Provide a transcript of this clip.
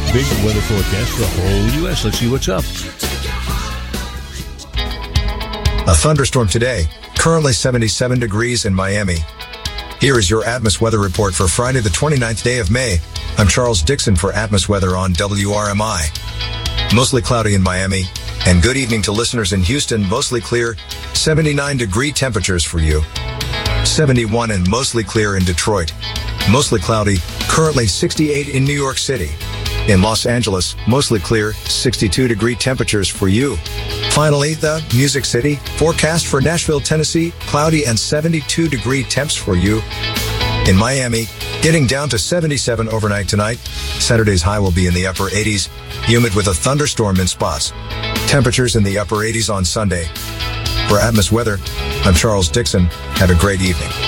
big weather forecast for the whole U.S. Let's see what's up. A thunderstorm today, currently 77 degrees in Miami. Here is your Atmos weather report for Friday the 29th day of May. I'm Charles Dixon for Atmos Weather on WRMI. Mostly cloudy in Miami, and good evening to listeners in Houston. Mostly clear, 79-degree temperatures for you. 71 and mostly clear in Detroit. Mostly cloudy, currently 68 in New York City. In Los Angeles, mostly clear, 62-degree temperatures for you. Finally, the Music City, forecast for Nashville, Tennessee, cloudy and 72-degree temps for you. In Miami, getting down to 77 overnight tonight. Saturday's high will be in the upper 80s, humid with a thunderstorm in spots. Temperatures in the upper 80s on Sunday. For Atmos Weather, I'm Charles Dixon. Have a great evening.